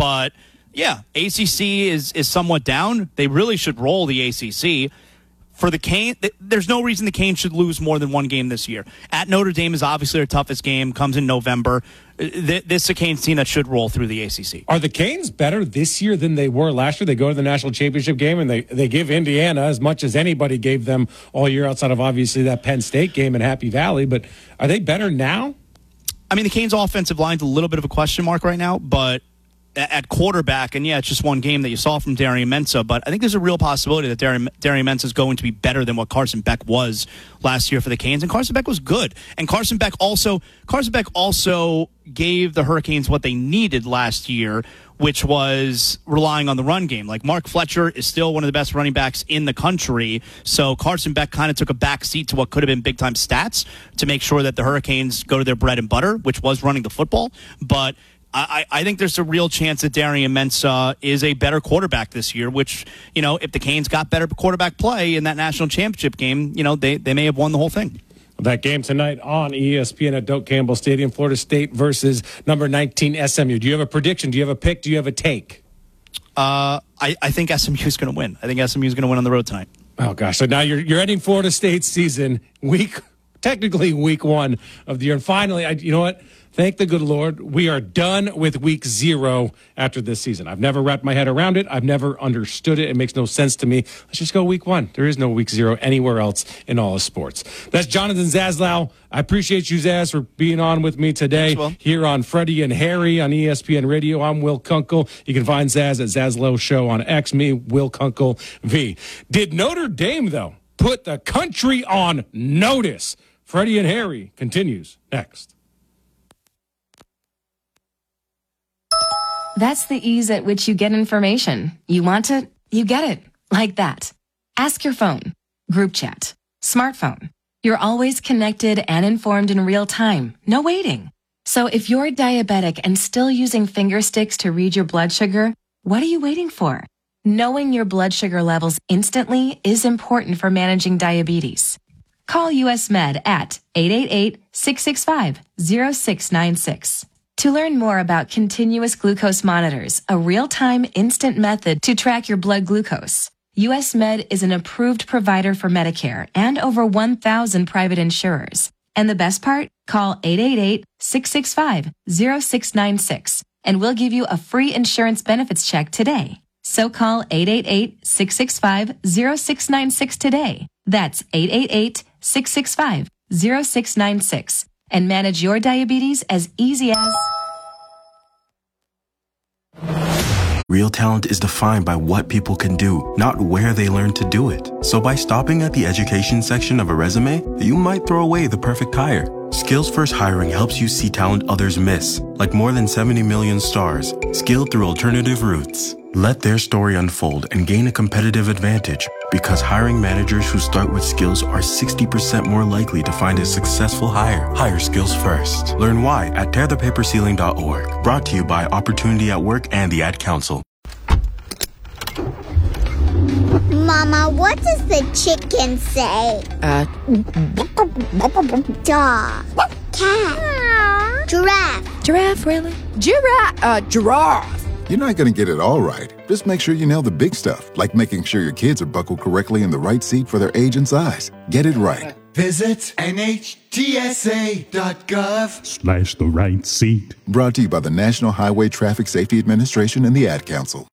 But, yeah, ACC is somewhat down. They really should roll the ACC. For the Canes, there's no reason the Canes should lose more than one game this year. At Notre Dame is obviously their toughest game, comes in November. This is a Canes team that should roll through the ACC. Are the Canes better this year than they were last year? They go to the national championship game, and they give Indiana as much as anybody gave them all year outside of obviously that Penn State game in Happy Valley. But are they better now? I mean, the Canes' offensive line's a little bit of a question mark right now, but at quarterback, and yeah, it's just one game that you saw from Darian Mensah, but I think there's a real possibility that Darian Mensah is going to be better than what Carson Beck was last year for the Canes, and Carson Beck was good. And Carson Beck also gave the Hurricanes what they needed last year, which was relying on the run game. Like, Mark Fletcher is still one of the best running backs in the country, so Carson Beck kind of took a back seat to what could have been big-time stats to make sure that the Hurricanes go to their bread and butter, which was running the football. But I think there's a real chance that Darian Mensah is a better quarterback this year, which, if the Canes got better quarterback play in that national championship game, they may have won the whole thing. That game tonight on ESPN at Doak Campbell Stadium, Florida State versus number 19 SMU. Do you have a prediction? Do you have a pick? Do you have a take? I think SMU is going to win. I think SMU is going to win on the road tonight. Oh, gosh. So now you're ending Florida State's season, technically week 1 of the year. And finally, you know what? Thank the good Lord, we are done with week 0 after this season. I've never wrapped my head around it. I've never understood it. It makes no sense to me. Let's just go week 1. There is no week 0 anywhere else in all of sports. That's Jonathan Zaslow. I appreciate you, Zaz, for being on with me today. Thanks, here on Freddie and Harry on ESPN Radio. I'm Will Kunkel. You can find Zaz at Zaslow Show on X. Me, Will Kunkel V. Did Notre Dame, though, put the country on notice? Freddie and Harry continues next. That's the ease at which you get information. You want it, you get it. Like that. Ask your phone. Group chat. Smartphone. You're always connected and informed in real time. No waiting. So if you're diabetic and still using finger sticks to read your blood sugar, what are you waiting for? Knowing your blood sugar levels instantly is important for managing diabetes. Call US Med at 888-665-0696. To learn more about continuous glucose monitors, a real-time instant method to track your blood glucose, US Med is an approved provider for Medicare and over 1,000 private insurers. And the best part? Call 888-665-0696 and we'll give you a free insurance benefits check today. So call 888-665-0696 today. That's 888-665-0696. And manage your diabetes as easy as... Real talent is defined by what people can do, not where they learn to do it. So by stopping at the education section of a resume, you might throw away the perfect hire. Skills First Hiring helps you see talent others miss, like more than 70 million stars, skilled through alternative routes. Let their story unfold and gain a competitive advantage, because hiring managers who start with skills are 60% more likely to find a successful hire. Hire skills first. Learn why at tearthepaperceiling.org. Brought to you by Opportunity at Work and the Ad Council. Mama, what does the chicken say? Dog. Cat. Giraffe. Giraffe, really? Giraffe. You're not going to get it all right. Just make sure you nail the big stuff, like making sure your kids are buckled correctly in the right seat for their age and size. Get it right. Visit NHTSA.gov/the right seat. Brought to you by the National Highway Traffic Safety Administration and the Ad Council.